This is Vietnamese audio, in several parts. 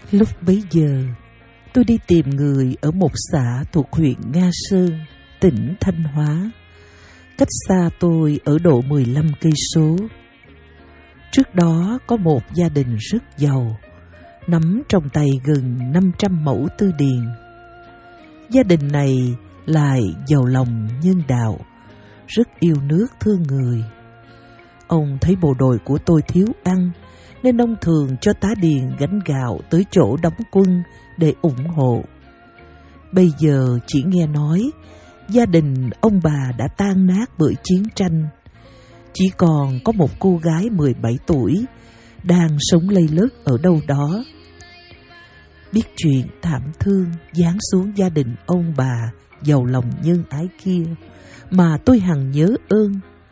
Lúc bấy giờ, tôi đi tìm người ở một xã thuộc huyện Nga Sơn, tỉnh Thanh Hóa, cách xa tôi ở độ 15 cây số. Trước đó có một gia đình rất giàu, nắm trong tay gần 500 mẫu tư điền. Gia đình này lại giàu lòng nhân đạo, rất yêu nước thương người. Ông thấy bộ đội của tôi thiếu ăn, nên ông thường cho tá điền gánh gạo tới chỗ đóng quân để ủng hộ. Bây giờ chỉ nghe nói gia đình ông bà đã tan nát bởi chiến tranh. Chỉ còn có một cô gái 17 tuổi đang sống lây lất ở đâu đó. Biết chuyện thảm thương giáng xuống gia đình ông bà giàu lòng nhân ái kia mà tôi hằng nhớ ơn.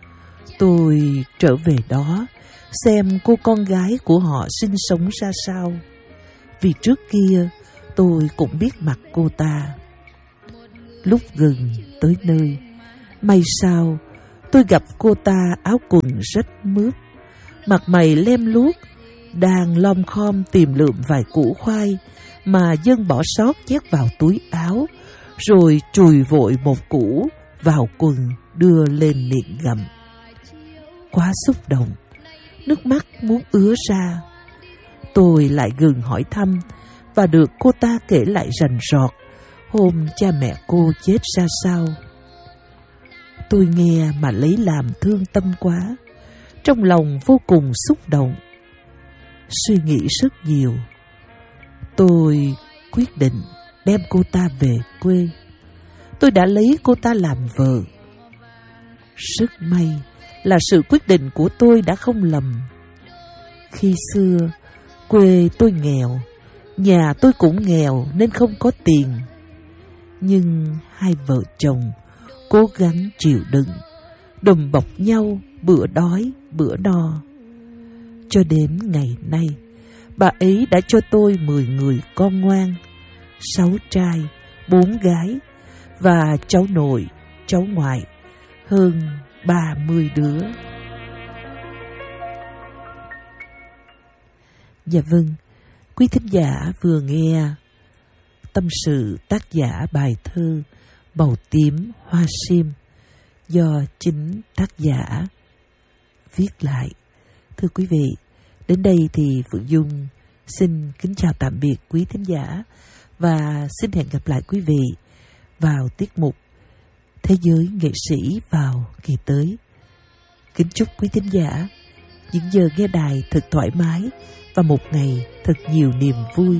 Tôi trở về đó xem cô con gái của họ sinh sống ra sao, vì trước kia tôi cũng biết mặt cô ta. Lúc gần tới nơi, may sao tôi gặp cô ta áo quần rách mướp, mặt mày lem luốc, đang lom khom tìm lượm vài củ khoai mà dân bỏ sót nhét vào túi áo, rồi chùi vội một củ vào quần đưa lên miệng gặm. Quá xúc động, nước mắt muốn ứa ra. Tôi lại gần hỏi thăm và được cô ta kể lại rành rọt hôm cha mẹ cô chết ra sao. Tôi nghe mà lấy làm thương tâm quá, trong lòng vô cùng xúc động. Suy nghĩ rất nhiều, tôi quyết định đem cô ta về quê. Tôi đã lấy cô ta làm vợ. Rất may là sự quyết định của tôi đã không lầm. Khi xưa, quê tôi nghèo, nhà tôi cũng nghèo nên không có tiền. Nhưng hai vợ chồng cố gắng chịu đựng, đùm bọc nhau bữa đói bữa no. Cho đến ngày nay, bà ấy đã cho tôi 10 người con ngoan, 6 trai, 4 gái và cháu nội, cháu ngoại, hơn 30 đứa. Dạ vâng, quý thính giả vừa nghe tâm sự tác giả bài thơ Màu tím hoa sim do chính tác giả viết lại. Thưa quý vị, đến đây thì Phượng Dung xin kính chào tạm biệt quý thính giả và xin hẹn gặp lại quý vị vào tiết mục Thế giới nghệ sĩ vào kỳ tới. Kính chúc quý thính giả những giờ nghe đài thật thoải mái và một ngày thật nhiều niềm vui.